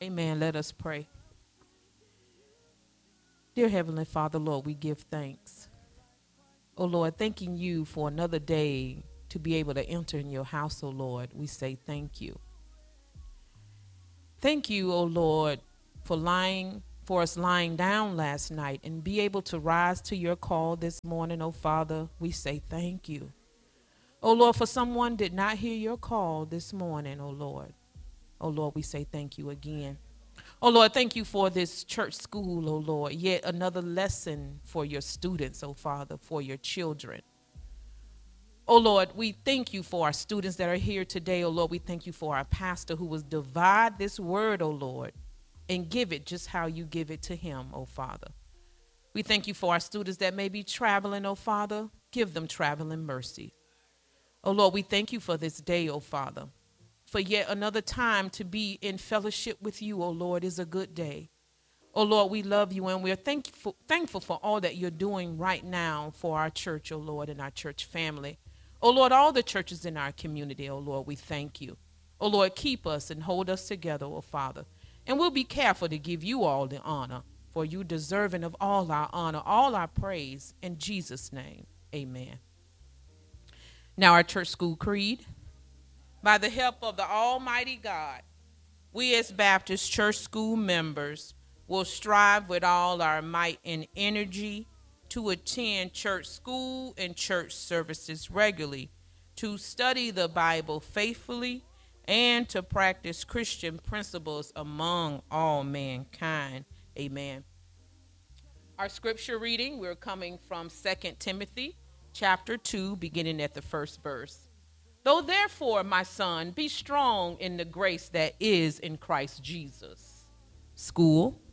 Amen. Let us pray. Dear Heavenly Father, Lord, we give thanks. Oh, Lord, thanking you for another day to be able to enter in your house, oh, Lord. We say thank you. Thank you, oh, Lord, for us lying down last night and be able to rise to your call this morning, oh, Father. We say thank you. Oh, Lord, for someone did not hear your call this morning, oh, Lord. Oh, Lord, we say thank you again. Oh, Lord, thank you for this church school, oh, Lord. Yet another lesson for your students, oh, Father, for your children. Oh, Lord, we thank you for our students that are here today, oh, Lord. We thank you for our pastor who will divide this word, oh, Lord, and give it just how you give it to him, oh, Father. We thank you for our students that may be traveling, oh, Father. Give them traveling mercy. Oh, Lord, we thank you for this day, oh, Father. For yet another time to be in fellowship with you, oh Lord, is a good day. Oh Lord, we love you and we're thankful for all that you're doing right now for our church, oh Lord, and our church family. Oh Lord, all the churches in our community, oh Lord, we thank you. Oh Lord, keep us and hold us together, oh Father. And we'll be careful to give you all the honor, for you deserving of all our honor, all our praise. In Jesus' name, amen. Now our church school creed. By the help of the Almighty God, we as Baptist Church School members will strive with all our might and energy to attend church school and church services regularly, to study the Bible faithfully, and to practice Christian principles among all mankind. Amen. Our scripture reading, we're coming from 2 Timothy chapter 2, beginning at the first verse. Though therefore, my son, be strong in the grace that is in Christ Jesus. School,